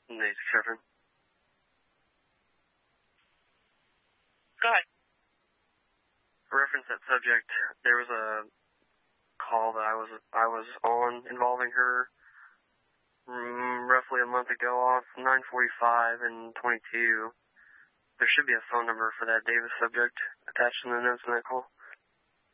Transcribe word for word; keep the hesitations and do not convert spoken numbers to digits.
Nancy Griffin. Go ahead. For reference that subject, there was a call that I was I was on involving her mm, roughly a month ago off nine forty-five and twenty-two. There should be a phone number for that Davis subject attached in the notes in that call.